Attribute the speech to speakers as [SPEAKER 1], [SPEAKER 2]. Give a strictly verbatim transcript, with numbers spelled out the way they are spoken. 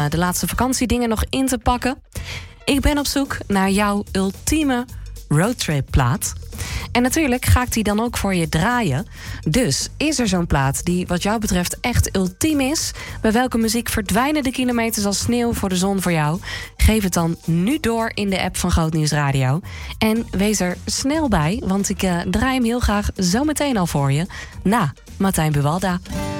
[SPEAKER 1] de laatste vakantiedingen nog in te pakken. Ik ben op zoek naar jouw ultieme roadtrip plaat. En natuurlijk ga ik die dan ook voor je draaien. Dus is er zo'n plaat die wat jou betreft echt ultiem is? Bij welke muziek verdwijnen de kilometers als sneeuw voor de zon voor jou? Geef het dan nu door in de app van Groot Nieuws Radio. En wees er snel bij, want ik uh, draai hem heel graag zo meteen al voor je. Na Martijn Buwalda.